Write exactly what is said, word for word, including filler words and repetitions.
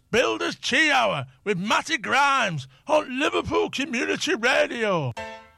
Builders Tea Hour with Matty Grimes on Liverpool Community Radio.